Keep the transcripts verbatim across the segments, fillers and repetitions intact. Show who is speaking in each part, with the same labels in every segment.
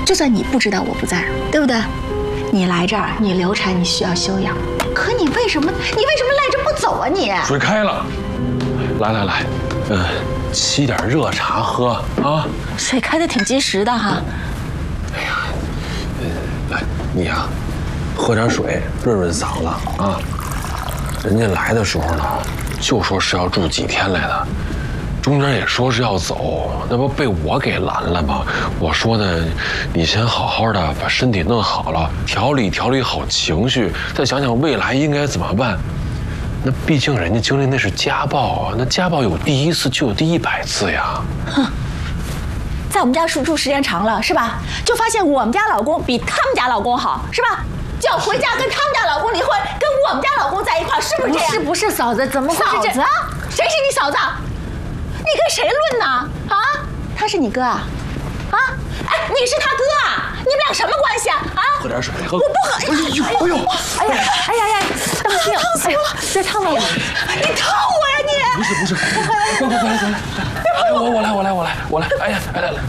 Speaker 1: 就算你不知道我不在，对不对？你来这儿，你流产，你需要休养，可你为什么你为什么赖着不走啊你？
Speaker 2: 水开了，来来来，嗯，沏点热茶喝啊。
Speaker 1: 水开的挺及时的哈。
Speaker 2: 哎呀，嗯，来你呀、啊，喝点水润润嗓子啊。人家来的时候呢，就说是要住几天来的。中间也说是要走，那不被我给拦了吗？我说呢，你先好好的把身体弄好了，调理调理好情绪，再想想未来应该怎么办。那毕竟人家经历那是家暴啊，那家暴有第一次就有第一百次呀。
Speaker 1: 哼，在我们家住住时间长了是吧？就发现我们家老公比他们家老公好是吧？就要回家跟他们家老公离婚，跟我们家老公在一块，是不是这样？
Speaker 3: 不是不是，嫂子怎么会
Speaker 1: 嫂子？谁是你嫂子？你跟谁论呢？啊，他是你哥啊？啊，哎，你是他哥啊？你们俩什么关系啊？啊，
Speaker 2: 喝点水，喝。
Speaker 1: 我不喝。
Speaker 2: 哎呦，哎呦，
Speaker 3: 哎呀，哎呀呀，当心，
Speaker 1: 烫死我了！
Speaker 3: 别烫到我！
Speaker 1: 你烫我呀你！
Speaker 2: 不是不是，快快快来快来！哎，我我来我来我来我来！哎呀，来来来，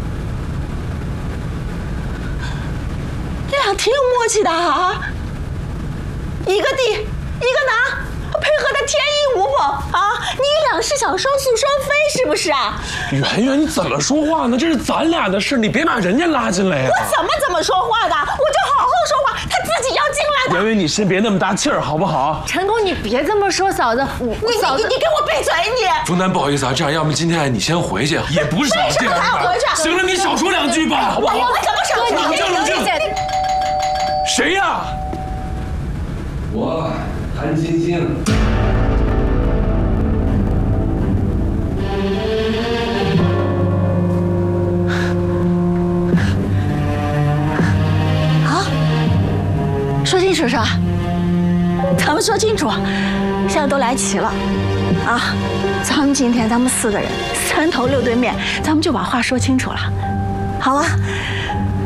Speaker 1: 你俩挺有默契的啊，一个弟一个拿。配合的天衣无缝啊！你俩是想双宿双飞是不是啊？
Speaker 2: 圆圆，你怎么说话呢？这是咱俩的事，你别把人家拉进来呀！
Speaker 1: 我怎么怎么说话的？我就好好说话，他自己要进来的。
Speaker 2: 圆圆，你先别那么大气儿，好不好？
Speaker 3: 陈公，你别这么说，嫂子，我
Speaker 1: 你
Speaker 3: 嫂子，
Speaker 1: 你你给我闭嘴！你
Speaker 2: 冯丹，不好意思啊，这样要么今天你先回去，也不是
Speaker 1: 为什么还要回去？
Speaker 2: 行了，你少说两句吧，好不好？
Speaker 1: 我怎么少说？
Speaker 2: 冷静冷静。谁呀？
Speaker 4: 我谭晶晶。
Speaker 1: 说清楚是吧？咱们说清楚，现在都来齐了，啊！咱们今天咱们四个人三头六对面，咱们就把话说清楚了，好吧？